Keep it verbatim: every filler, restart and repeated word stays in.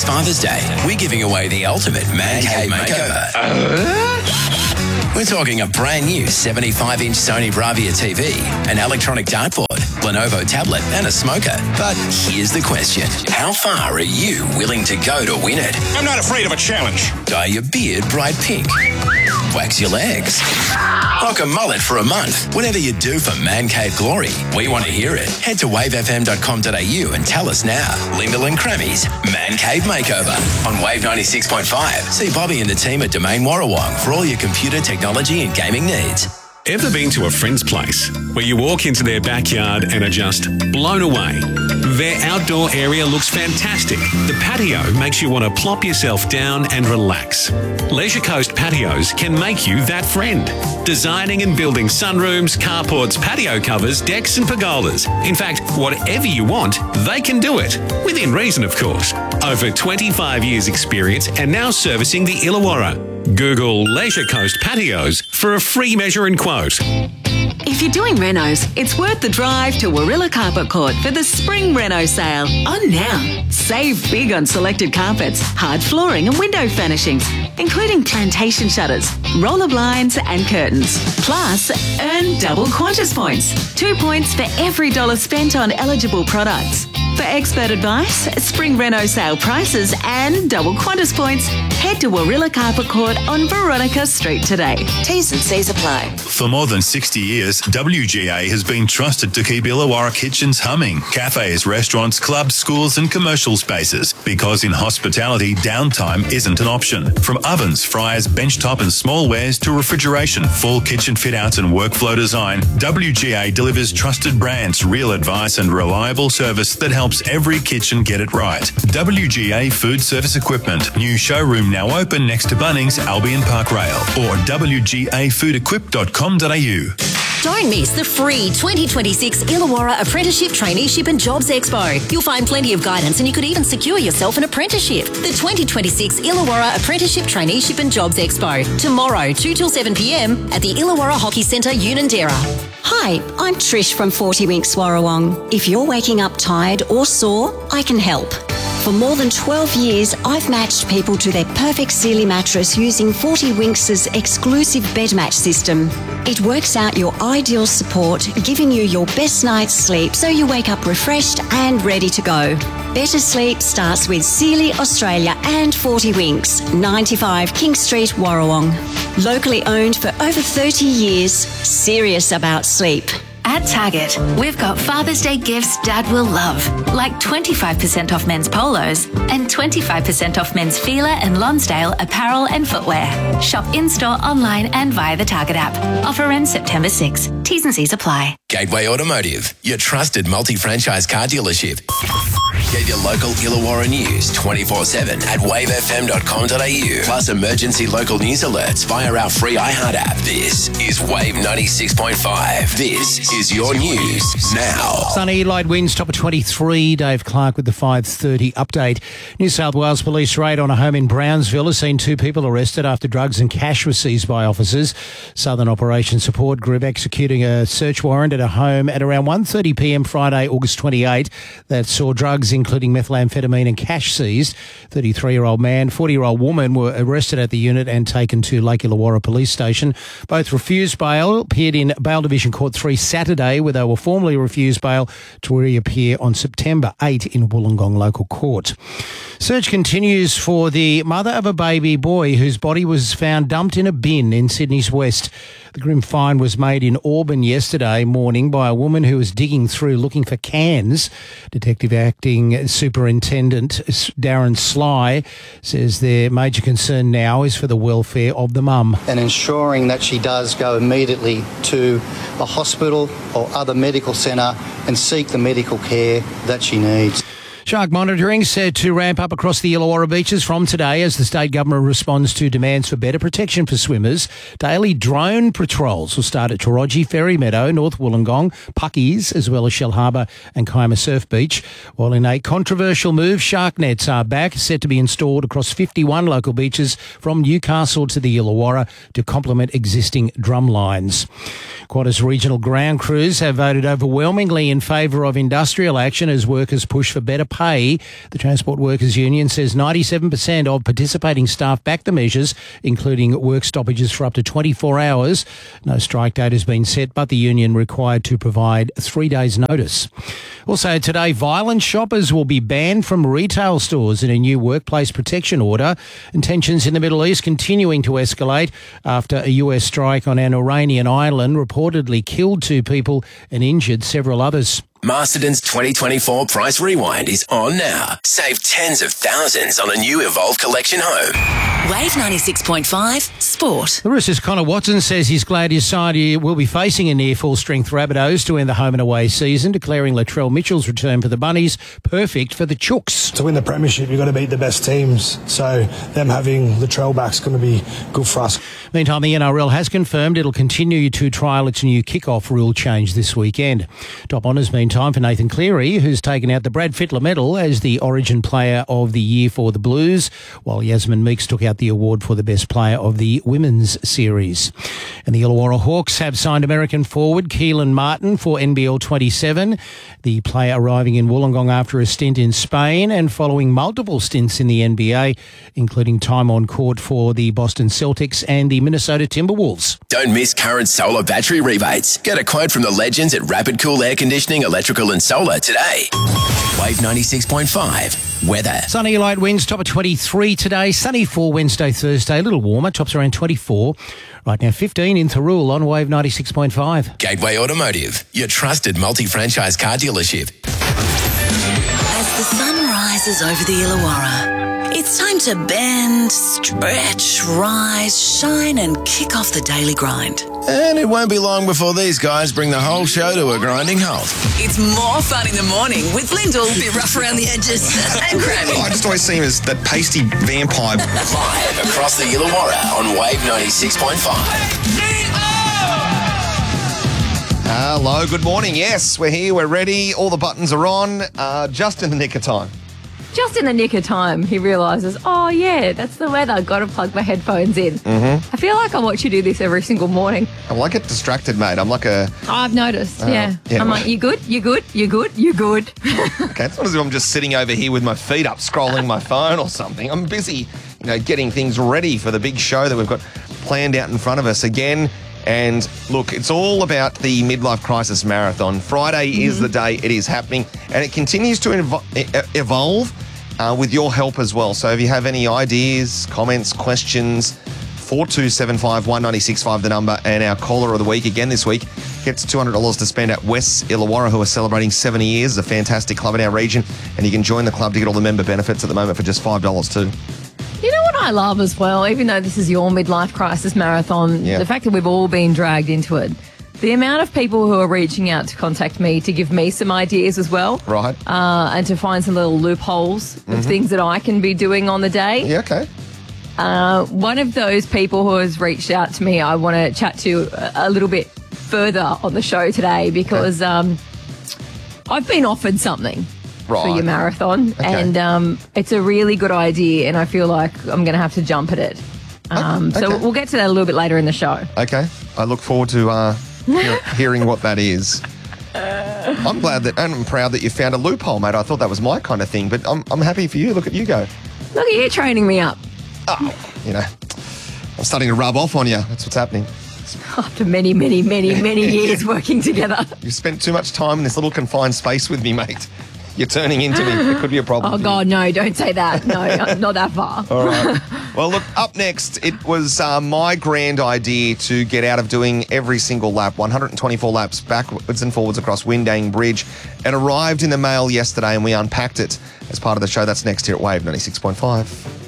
This Father's Day, we're giving away the ultimate man cave makeover. Uh? We're talking a brand new seventy-five inch Sony Bravia T V, an electronic dartboard, Lenovo tablet and a smoker. But here's the question. How far are you willing to go to win it? I'm not afraid of a challenge. Dye your beard bright pink. Wax your legs. Rock a mullet for a month. Whatever you do for Man Cave Glory, we want to hear it. Head to wave f m dot com dot a u and tell us now. Lyndall and Crammy's Man Cave Makeover on Wave ninety-six point five. See Bobby and the team at Domain Warrawong for all your computer technology and gaming needs. Ever been to a friend's place where you walk into their backyard and are just blown away? Their outdoor area looks fantastic. The patio makes you want to plop yourself down and relax. Leisure Coast Patios can make you that friend. Designing and building sunrooms, carports, patio covers, decks and pergolas. In fact, whatever you want, they can do it. Within reason, of course. Over twenty-five years experience and now servicing the Illawarra. Google Leisure Coast Patios for a free measure and quote. If you're doing renos, it's worth the drive to Warilla Carpet Court for the Spring Reno Sale. On now. Save big on selected carpets, hard flooring and window furnishings, including plantation shutters, roller blinds and curtains. Plus, earn double Qantas points. Two points for every dollar spent on eligible products. For expert advice, Spring Reno Sale prices and double Qantas points, head to Warilla Carpet Court on Veronica Street today. T's and C's apply. For more than sixty years, W G A has been trusted to keep Illawarra kitchens humming. Cafes, restaurants, clubs, schools and commercial spaces. Because in hospitality, downtime isn't an option. From ovens, fryers, benchtop and smallwares to refrigeration, full kitchen fit-outs and workflow design, W G A delivers trusted brands, real advice and reliable service that helps every kitchen get it right. W G A Food Service Equipment. New showroom now open next to Bunnings, Albion Park Rail. Or w g a food equip dot com dot a u. Don't miss the free twenty twenty-six Illawarra Apprenticeship, Traineeship and Jobs Expo. You'll find plenty of guidance and you could even secure yourself an apprenticeship. The twenty twenty-six Illawarra Apprenticeship, Traineeship and Jobs Expo. Tomorrow, two till seven p m at the Illawarra Hockey Centre, Unanderra. Hi, I'm Trish from forty Winks Warrawong. If you're waking up tired or sore, I can help. For more than twelve years, I've matched people to their perfect Sealy mattress using forty Winks' exclusive bed match system. It works out your ideal support, giving you your best night's sleep so you wake up refreshed and ready to go. Better sleep starts with Sealy Australia and forty Winks, ninety-five King Street, Warrawong. Locally owned for over thirty years, serious about sleep. At Target, we've got Father's Day gifts Dad will love, like twenty-five percent off men's polos and twenty-five percent off men's Fila and Lonsdale apparel and footwear. Shop in-store, online and via the Target app. Offer ends September sixth. T's and C's apply. Gateway Automotive, your trusted multi-franchise car dealership. Get your local Illawarra news twenty-four seven at wave f m dot com dot a u. Plus emergency local news alerts via our free iHeart app. This is Wave ninety-six point five. This is your news now. Sunny, light winds, top of twenty-three. Dave Clark with the five thirty update. New South Wales police raid on a home in Brownsville has seen two people arrested after drugs and cash were seized by officers. Southern Operation Support Group executing a search warrant at a home at around one thirty p m Friday, August twenty-eighth that saw drugs including methamphetamine and cash seized. thirty-three-year-old man, forty-year-old woman were arrested at the unit and taken to Lake Illawarra Police Station. Both refused bail, appeared in Bail Division Court three Saturday, where they were formally refused bail to reappear on September eighth in Wollongong Local Court. Search continues for the mother of a baby boy whose body was found dumped in a bin in Sydney's West. The grim find was made in Auburn yesterday morning by a woman who was digging through looking for cans. Detective Acting Superintendent Darren Sly says their major concern now is for the welfare of the mum. And ensuring that she does go immediately to a hospital or other medical centre and seek the medical care that she needs. Shark monitoring set to ramp up across the Illawarra beaches from today as the state government responds to demands for better protection for swimmers. Daily drone patrols will start at Torogi, Ferry Meadow, North Wollongong, Puckies, as well as Shell Harbour and Kiama Surf Beach. While in a controversial move, shark nets are back, set to be installed across fifty-one local beaches from Newcastle to the Illawarra to complement existing drum lines. Qantas regional ground crews have voted overwhelmingly in favour of industrial action as workers push for better pay pay. The Transport Workers Union says ninety-seven percent of participating staff back the measures, including work stoppages for up to twenty-four hours. No strike date has been set, but the union required to provide three days' notice. Also today, violent shoppers will be banned from retail stores in a new workplace protection order. And tensions in the Middle East continuing to escalate after a U S strike on an Iranian island reportedly killed two people and injured several others. Masterton's twenty twenty-four Price Rewind is on now. Save tens of thousands on a new Evolve Collection home. Wave ninety-six point five Sport. The Roosters' Connor Watson says he's glad his side will be facing a near full-strength Rabbitohs to end the home and away season, declaring Latrell Mitchell's return for the Bunnies perfect for the Chooks. To win the premiership, you've got to beat the best teams, so them having Latrell back's going to be good for us. Meantime, the N R L has confirmed it'll continue to trial its new kick-off rule change this weekend. Top honours mean time for Nathan Cleary, who's taken out the Brad Fittler medal as the Origin Player of the Year for the Blues, while Yasmin Meeks took out the award for the Best Player of the Women's Series. And the Illawarra Hawks have signed American forward Keelan Martin for N B L twenty-seven. The player arriving in Wollongong after a stint in Spain and following multiple stints in the N B A, including time on court for the Boston Celtics and the Minnesota Timberwolves. Don't miss current solar battery rebates. Get a quote from the legends at Rapid Cool Air Conditioning, Electrical and Solar today. Wave ninety-six point five. Weather. Sunny light winds, top of twenty-three today. Sunny for Wednesday, Thursday. A little warmer, tops around twenty-four. Right now, fifteen in Thirroul on Wave ninety-six point five. Gateway Automotive, your trusted multi-franchise car dealership. As the sun rises over the Illawarra, it's time to bend, stretch, rise, shine and kick off the daily grind. And it won't be long before these guys bring the whole show to a grinding halt. It's more fun in the morning with Lyndall, a bit rough around the edges, and Grammy. I just always see him as that pasty vampire. Live across the Illawarra on Wave ninety-six point five. Hello, good morning. Yes, we're here, we're ready. All the buttons are on, uh, just in the nick of time. Just in the nick of time, he realises, oh, yeah, that's the weather. Got to plug my headphones in. Mm-hmm. I feel like I watch you do this every single morning. I'm like get distracted, mate. I'm like a... I've noticed, Uh, yeah. yeah. I'm like, you good? You good? You good? You good? Okay, it's not as if I'm just sitting over here with my feet up, scrolling my phone or something. I'm busy, you know, getting things ready for the big show that we've got planned out in front of us again. And look, it's all about the Midlife Crisis Marathon. Friday mm-hmm. is the day it is happening, and it continues to evo- evolve uh, with your help as well. So if you have any ideas, comments, questions, four two seven five, one nine six five the number, and our caller of the week again this week gets two hundred dollars to spend at West Illawarra, who are celebrating seventy years, a fantastic club in our region, and you can join the club to get all the member benefits at the moment for just five dollars too. You know what I love as well, even though this is your midlife crisis marathon, Yeah. the fact that we've all been dragged into it. The amount of people who are reaching out to contact me to give me some ideas as well. Right. Uh, and to find some little loopholes of Mhm. things that I can be doing on the day. Yeah, okay. Uh, one of those people who has reached out to me, I want to chat to a, a little bit further on the show today because um, I've been offered something. Right. For your marathon, Okay. and um, it's a really good idea, and I feel like I'm going to have to jump at it. Um, So okay. we'll get to that a little bit later in the show. Okay. I look forward to uh, hear, hearing what that is. I'm glad that, and I'm proud that you found a loophole, mate. I thought that was my kind of thing, but I'm, I'm happy for you. Look at you go. Look at you training me up Oh, you know, I'm starting to rub off on you. That's what's happening. after many, many, many, many years working together. You spent too much time in this little confined space with me, mate. You're turning into me. It could be a problem. Oh, for you. God, no, don't say that. No, not that far. All right. Well, look, up next, it was uh, my grand idea to get out of doing every single lap, one hundred twenty-four laps backwards and forwards across Windang Bridge. It arrived in the mail yesterday and we unpacked it as part of the show. That's next here at Wave ninety-six point five.